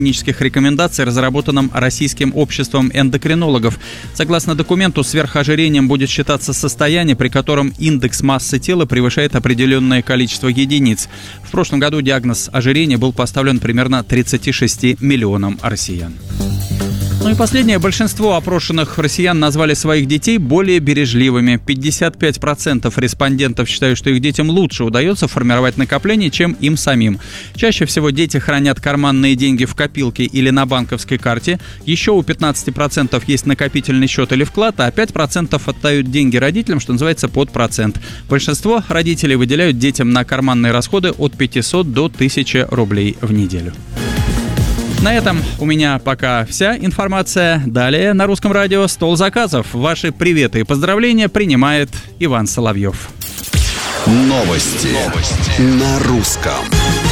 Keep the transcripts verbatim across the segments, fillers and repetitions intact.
клинических рекомендаций, разработанном Российским обществом эндокринологов. Согласно документу, сверхожирением будет считаться состояние, при котором индекс массы тела превышает определенное количество единиц. В прошлом году диагноз ожирения был поставлен примерно тридцати шести миллионам россиян. Ну и последнее. Большинство опрошенных россиян назвали своих детей более бережливыми. пятьдесят пять процентов респондентов считают, что их детям лучше удается формировать накопление, чем им самим. Чаще всего дети хранят карманные деньги в копилке или на банковской карте. Еще у пятнадцати процентов есть накопительный счет или вклад, а пять процентов отдают деньги родителям, что называется, под процент. Большинство родителей выделяют детям на карманные расходы от пятисот до тысячи рублей в неделю. На этом у меня пока вся информация. Далее на Русском радио «Стол заказов». Ваши приветы и поздравления принимает Иван Соловьев. Новости, Новости. На русском.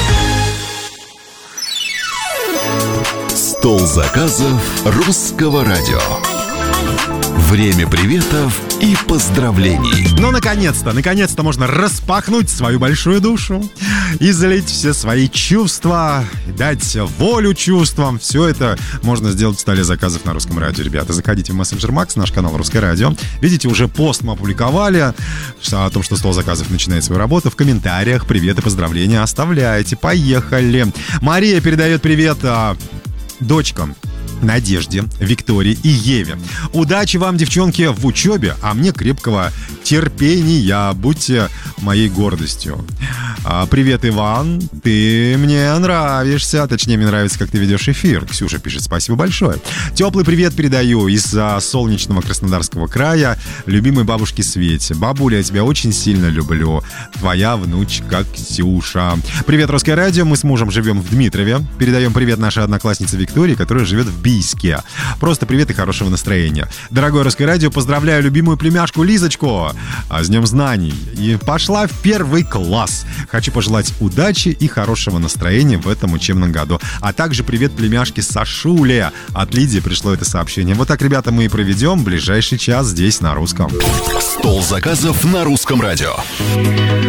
Стол заказов Русского радио. Время приветов и поздравлений. Ну, наконец-то, наконец-то можно распахнуть свою большую душу, излить все свои чувства, дать волю чувствам. Все это можно сделать в столе заказов на Русском радио. Ребята, заходите в мессенджер Макс, наш канал Русское радио. Видите, уже пост мы опубликовали о том, что стол заказов начинает свою работу. В комментариях привет и поздравления оставляйте. Поехали. Мария передает привет а, дочкам Надежде, Виктории и Еве. Удачи вам, девчонки, в учебе, а мне крепкого терпения. Будьте моей гордостью. А, привет, Иван. Ты мне нравишься. Точнее, мне нравится, как ты ведешь эфир. Ксюша пишет, спасибо большое. Теплый привет передаю из солнечного Краснодарского края любимой бабушке Свете. Бабуля, я тебя очень сильно люблю. Твоя внучка Ксюша. Привет, Русское радио. Мы с мужем живем в Дмитрове. Передаем привет нашей однокласснице Виктории, которая живет в Бийске. Просто привет и хорошего настроения. Дорогое Русское радио, поздравляю любимую племяшку Лизочку с Днем знаний. И пошла в первый класс. Хочу пожелать удачи и хорошего настроения в этом учебном году. А также привет племяшке Сашуле. От Лидии пришло это сообщение. Вот так, ребята, мы и проведем ближайший час здесь на русском. Стол заказов на Русском радио.